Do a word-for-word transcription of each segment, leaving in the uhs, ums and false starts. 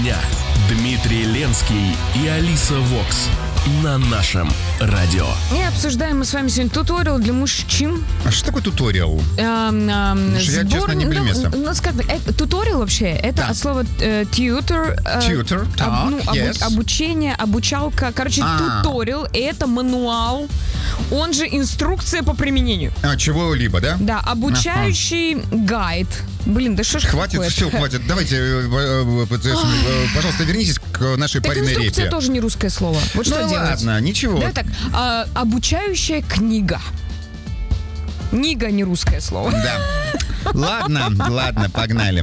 дня. Дмитрий Ленский и Алиса Вокс на нашем радио. И обсуждаем мы с вами сегодня туториал для мужчин. А что такое туториал? Эм, эм, Я, сбор... честно, не блемеса. Ну, ну, скажем так, э, туториал вообще, это Да. от слова э, tutor. Э, Tutor, так, об- ну, обу- yes. Обучение, обучалка. Короче, А. туториал — это мануал, он же инструкция по применению. А, чего-либо, да? Да, обучающий гайд. Блин, да что ж Хватит, такое-то? все, хватит. Давайте, э, э, э, э, пожалуйста, вернитесь к нашей Так париной инструкция репе. тоже не русское слово. Вот что Ну делать? ладно, ничего. Да, так, а, обучающая книга. Книга — не русское слово. Да. Ладно, ладно, погнали.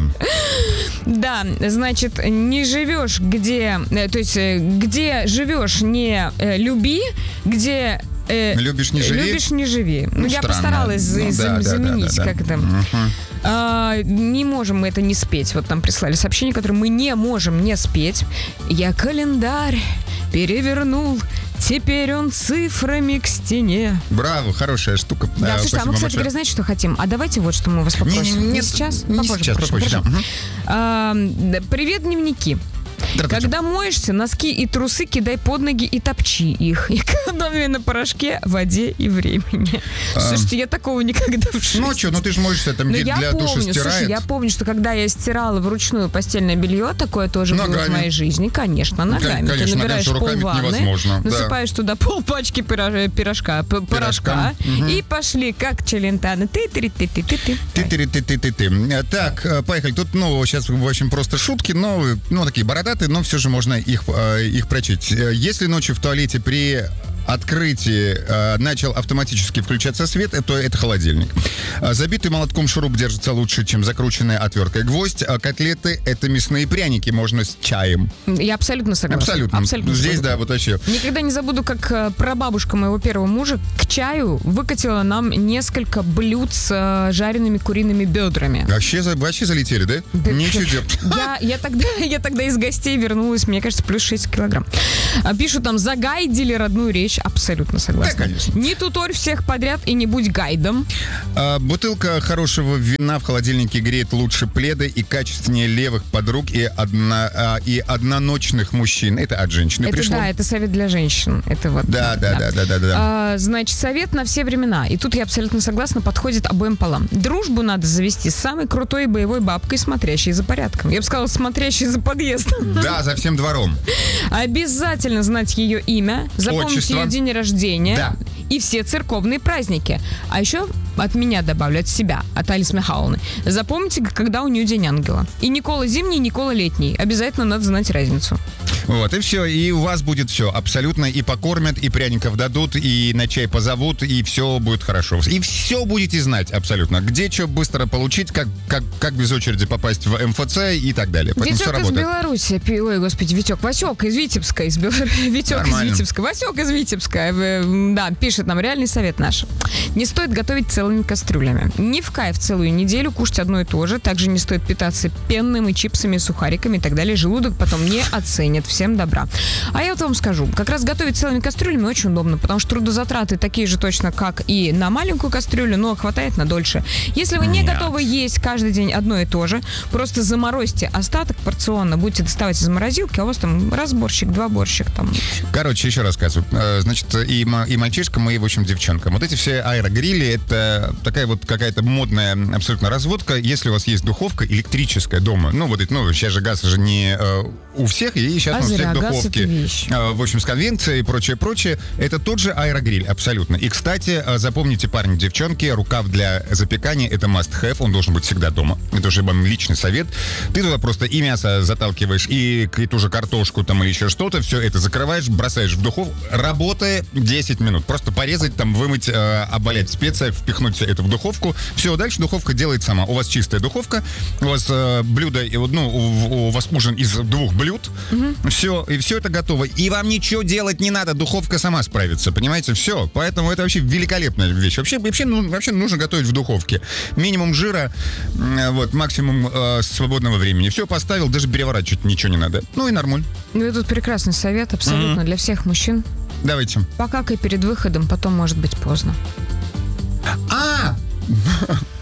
Да, значит, не живешь где... э, То есть, э, где живешь, не э, люби, где... э, Любишь, не живи? Любишь, не живи. Ну, я странно. постаралась за- Ну, за- да, да, заменить да, да, да. как это. Мгм. А, не можем мы это не спеть. Вот нам прислали сообщение, которое мы не можем не спеть. Я календарь перевернул, теперь он цифрами к стене. Браво, хорошая штука. Да, Э, слушайте, а мы, спасибо кстати большое. говоря, знаете, что хотим? А давайте вот что мы вас попросим. Не, не, нет, сейчас? не Попозже сейчас, попросим. попозже, да. Хорошо. Мгм. А, да, привет, дневники. Здравствуйте. Когда моешься, носки и трусы кидай под ноги и топчи их. Экономия на порошке, воде и времени. Слушайте, я такого никогда в жизни. Ну что, ну ты же моешься, там Но гель я для душа помню, стирает. слушай, я помню, что когда я стирала вручную постельное белье, такое тоже было в Ногами. моей жизни. Конечно, ногами. конечно, Ты набираешь ногами, что руками полванны, невозможно, да. насыпаешь туда полпачки пирож- пирожка, п- порошка, Мгм. и пошли, как челентано. Ты-ты-ты-ты-ты-ты. Ты-ты-ты-ты-ты-ты. Так, э, поехали. Тут, ну, сейчас, в общем, просто шутки, но, ну, такие бородатые, но все же можно их, э, их прочесть. Э, Если ночью в туалете при открытии э, начал автоматически включаться свет, то это холодильник. Э, Забитый молотком шуруп держится лучше, чем закрученная отверткой гвоздь. А котлеты — это мясные пряники, можно с чаем. Я абсолютно согласна. Абсолютно. Абсолютно Здесь, согласна. да, вот вообще. Никогда не забуду, как э, прабабушка моего первого мужа к чаю выкатила нам несколько блюд с э, жареными куриными бедрами. Вообще, за- вообще залетели, да? Да, Ничего себе. Я, я, тогда, я тогда из гостей вернулась, мне кажется, плюс шесть килограмм. А пишут там, загайдили родную речь. Абсолютно согласна. Да, конечно. Не туторь всех подряд и не будь гайдом. А, бутылка хорошего вина в холодильнике греет лучше пледа и качественнее левых подруг и, одно, а, и одноночных мужчин. Это от женщины Это пришло. да, это совет для женщин. Это вот. Да, да, да, да, да, да. А, значит, совет на все времена. И тут я абсолютно согласна, подходит обоим полам. Дружбу надо завести с самой крутой боевой бабкой, смотрящей за порядком. Я бы сказала, смотрящей за подъездом. Да, за всем двором. Обязательно знать ее имя, запомнить Отчество. ее день рождения Да. и все церковные праздники. А еще от меня добавлю, от себя, от Алисы Михайловны. Запомните, когда у нее день ангела. И Никола зимний, и Никола летний. Обязательно надо знать разницу. Вот, и все. И у вас будет все. Абсолютно. И покормят, и пряников дадут, и на чай позовут, и все будет хорошо. И все будете знать абсолютно. Где что быстро получить, как, как, как без очереди попасть в эм эф цэ и так далее. Поэтому все Витек из работает. Беларуси. Пи- Ой, господи, Витек. Васек из Витебска. Из Бел... Витек Нормально. из Витебска. Васек из Витебска. Э, Да, пишет нам реальный совет наш. Не стоит готовить целыми кастрюлями. Не в кайф целую неделю кушать одно и то же. Также не стоит питаться пенным и чипсами, сухариками и так далее. Желудок потом не оценит. Всем добра. А я вот вам скажу. Как раз готовить целыми кастрюлями очень удобно, потому что трудозатраты такие же точно, как и на маленькую кастрюлю, но хватает на дольше. Если вы не Нет. готовы есть каждый день одно и то же, просто заморозьте остаток порционно, будете доставать из морозилки, а у вас там раз борщик, два борщик там. Короче, еще рассказываю. Э, Значит, и, ма- и мальчишкам, и, в общем, девчонкам. Вот эти все аэрогрили — это такая вот какая-то модная абсолютно разводка. Если у вас есть духовка электрическая дома, ну, вот эти, ну, сейчас же газ же не э, у всех, и сейчас А у всех зря, газ — духовки. это вещь. Э, в общем, с конвенцией и прочее, прочее. Это тот же аэрогриль, абсолютно. И, кстати, э, запомните, парни, девчонки, рукав для запекания — это must-have, он должен быть всегда дома. Это уже вам личный совет. Ты туда просто и мясо заталкиваешь, и, и ту же картошку там или еще что-то, все это закрываешь, бросаешь в духовку, работая десять минут. Просто порезать, там, вымыть, э, обвалять специя, впихнуть это в духовку. Все, дальше духовка делает сама. У вас чистая духовка, у вас э, блюдо, и вот, ну, у, у вас ужин из двух блюд. Угу. Все, и все это готово. И вам ничего делать не надо, духовка сама справится, понимаете? Все. Поэтому это вообще великолепная вещь. Вообще, вообще, ну, вообще нужно готовить в духовке. Минимум жира, э, вот, максимум э, свободного времени. Все поставил, даже переворачивать ничего не надо. Ну и нормально. Ну, и тут прекрасный совет абсолютно Мгм. для всех мужчин. Давайте. Покакай перед выходом, потом может быть поздно. А!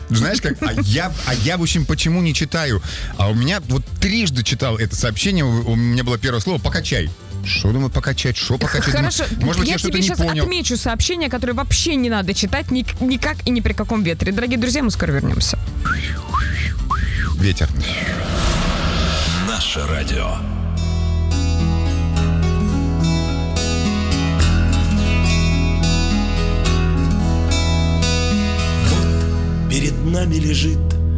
Знаешь как? А я, а я, в общем, почему не читаю? А у меня вот трижды читал это сообщение, у меня было первое слово «покачай». Что, думаю, покачать? Что покачать? Хорошо, Думаю, может быть, я, я что-то тебе не сейчас понял. отмечу сообщение, которое вообще не надо читать ни, никак и ни при каком ветре. Дорогие друзья, мы скоро вернемся. Ветер. Наше радио. Вот перед нами лежит